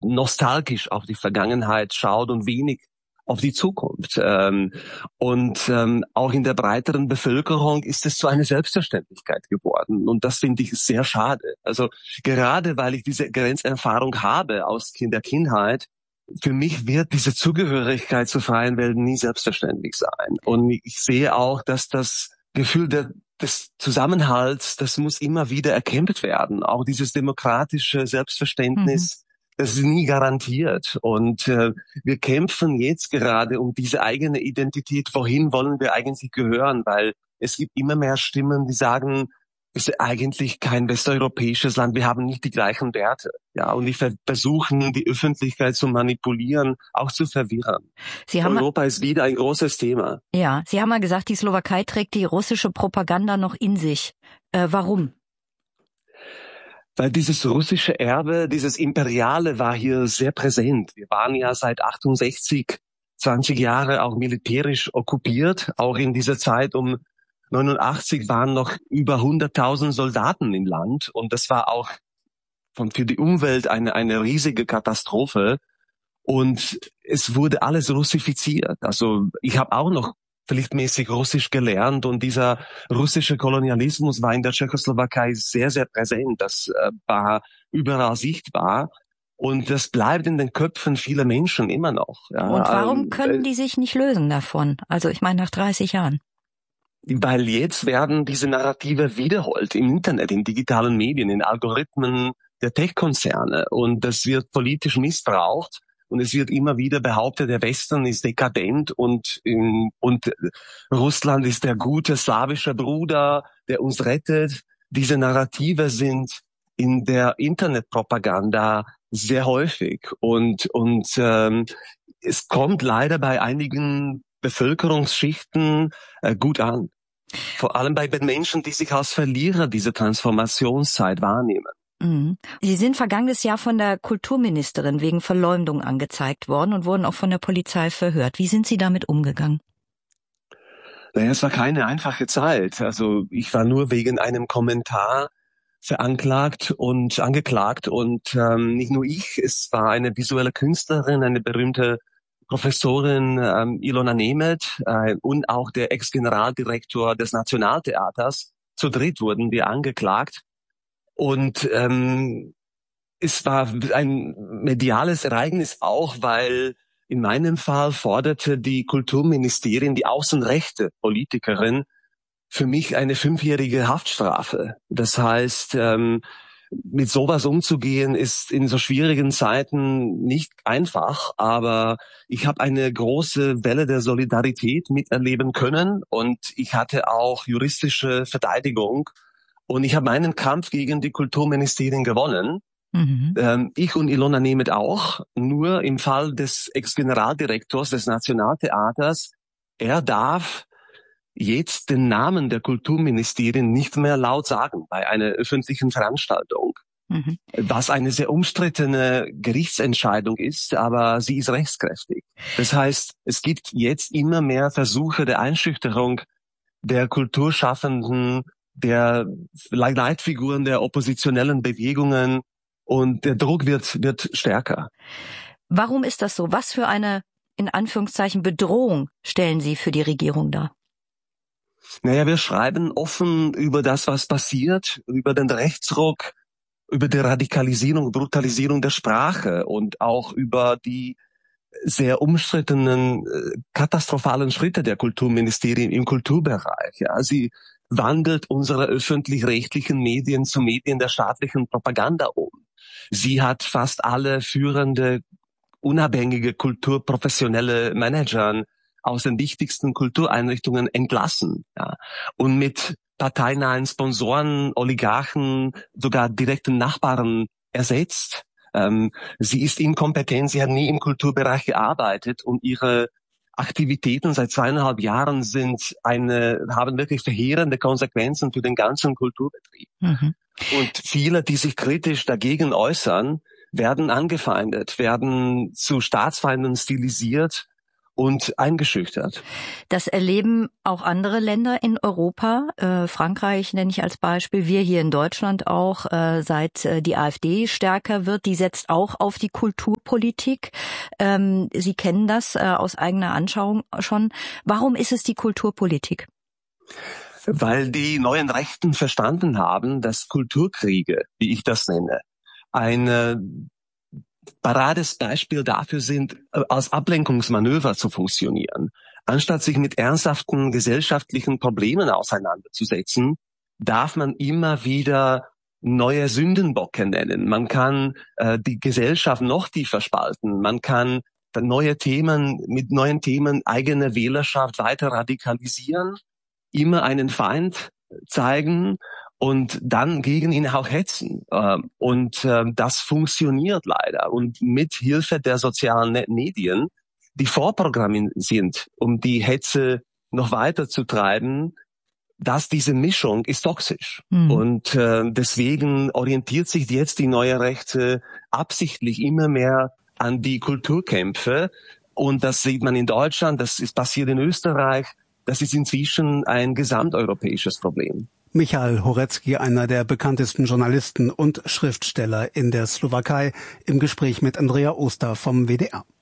nostalgisch auf die Vergangenheit schaut und wenig auf die Zukunft. Auch in der breiteren Bevölkerung ist es zu einer Selbstverständlichkeit geworden. Und das finde ich sehr schade. Also gerade weil ich diese Grenzerfahrung habe aus der Kindheit, für mich wird diese Zugehörigkeit zur freien Welt nie selbstverständlich sein. Und ich sehe auch, dass das Gefühl des Zusammenhalts, das muss immer wieder erkämpft werden. Auch dieses demokratische Selbstverständnis, das ist nie garantiert. Und wir kämpfen jetzt gerade um diese eigene Identität. Wohin wollen wir eigentlich gehören? Weil es gibt immer mehr Stimmen, die sagen, wir sind eigentlich kein westeuropäisches Land, wir haben nicht die gleichen Werte. Ja, und die versuchen, die Öffentlichkeit zu manipulieren, auch zu verwirren. Europa ist wieder ein großes Thema. Ja, Sie haben mal gesagt, die Slowakei trägt die russische Propaganda noch in sich. Warum? Weil dieses russische Erbe, dieses Imperiale war hier sehr präsent. Wir waren ja seit 68, 20 Jahre auch militärisch okkupiert. Auch in dieser Zeit um 89 waren noch über 100.000 Soldaten im Land. Und das war auch für die Umwelt eine riesige Katastrophe. Und es wurde alles russifiziert. Also ich habe auch noch pflichtmäßig Russisch gelernt und dieser russische Kolonialismus war in der Tschechoslowakei sehr, sehr präsent. Das war überall sichtbar und das bleibt in den Köpfen vieler Menschen immer noch. Ja. Und warum können die sich nicht lösen davon? Also ich meine nach 30 Jahren. Weil jetzt werden diese Narrative wiederholt im Internet, in digitalen Medien, in Algorithmen der Tech-Konzerne und das wird politisch missbraucht. Und es wird immer wieder behauptet, der Westen ist dekadent und Russland ist der gute slawische Bruder, der uns rettet. Diese Narrative sind in der Internetpropaganda sehr häufig und es kommt leider bei einigen Bevölkerungsschichten gut an. Vor allem bei den Menschen, die sich als Verlierer dieser Transformationszeit wahrnehmen. Sie sind vergangenes Jahr von der Kulturministerin wegen Verleumdung angezeigt worden und wurden auch von der Polizei verhört. Wie sind Sie damit umgegangen? Naja, es war keine einfache Zeit. Also ich war nur wegen einem Kommentar angeklagt und nicht nur ich, es war eine visuelle Künstlerin, eine berühmte Professorin Ilona Nemeth und auch der Ex-Generaldirektor des Nationaltheaters. Zu dritt wurden wir angeklagt. Und es war ein mediales Ereignis auch, weil in meinem Fall forderte die Kulturministerin, die außenrechte Politikerin, für mich eine 5-jährige Haftstrafe. Das heißt, mit sowas umzugehen ist in so schwierigen Zeiten nicht einfach, aber ich habe eine große Welle der Solidarität miterleben können und ich hatte auch juristische Verteidigung. Und ich habe meinen Kampf gegen die Kulturministerin gewonnen. Ich und Ilona Nemeth auch. Nur im Fall des Ex-Generaldirektors des Nationaltheaters, er darf jetzt den Namen der Kulturministerin nicht mehr laut sagen bei einer öffentlichen Veranstaltung. Was eine sehr umstrittene Gerichtsentscheidung ist, aber sie ist rechtskräftig. Das heißt, es gibt jetzt immer mehr Versuche der Einschüchterung der Kulturschaffenden, der Leitfiguren der oppositionellen Bewegungen und der Druck wird stärker. Warum ist das so? Was für eine, in Anführungszeichen, Bedrohung stellen Sie für die Regierung dar? Naja, wir schreiben offen über das, was passiert, über den Rechtsruck, über die Radikalisierung, Brutalisierung der Sprache und auch über die sehr umstrittenen, katastrophalen Schritte der Kulturministerien im Kulturbereich. Ja, sie wandelt unsere öffentlich-rechtlichen Medien zu Medien der staatlichen Propaganda um. Sie hat fast alle führende, unabhängige kulturprofessionelle Managern aus den wichtigsten Kultureinrichtungen entlassen. Ja. Und mit parteinahen Sponsoren, Oligarchen, sogar direkten Nachbarn ersetzt. Sie ist inkompetent, sie hat nie im Kulturbereich gearbeitet und ihre Aktivitäten seit 2,5 Jahren haben wirklich verheerende Konsequenzen für den ganzen Kulturbetrieb. Und viele, die sich kritisch dagegen äußern, werden angefeindet, werden zu Staatsfeinden stilisiert und eingeschüchtert. Das erleben auch andere Länder in Europa. Frankreich nenne ich als Beispiel. Wir hier in Deutschland auch, seit die AfD stärker wird. Die setzt auch auf die Kulturpolitik. Sie kennen das aus eigener Anschauung schon. Warum ist es die Kulturpolitik? Weil die neuen Rechten verstanden haben, dass Kulturkriege, wie ich das nenne, ein parades Beispiel dafür sind, als Ablenkungsmanöver zu funktionieren. Anstatt sich mit ernsthaften gesellschaftlichen Problemen auseinanderzusetzen, darf man immer wieder neue Sündenbocke nennen. Man kann die Gesellschaft noch tiefer spalten. Man kann mit neuen Themen eigene Wählerschaft weiter radikalisieren, immer einen Feind zeigen und dann gegen ihn auch hetzen. Das funktioniert leider. Und mit Hilfe der sozialen Medien, die vorprogrammiert sind, um die Hetze noch weiter zu treiben, diese Mischung ist toxisch. Und deswegen orientiert sich jetzt die neue Rechte absichtlich immer mehr an die Kulturkämpfe. Und das sieht man in Deutschland, das ist passiert in Österreich. Das ist inzwischen ein gesamteuropäisches Problem. Michal Horecki, einer der bekanntesten Journalisten und Schriftsteller in der Slowakei, im Gespräch mit Andrea Oster vom WDR.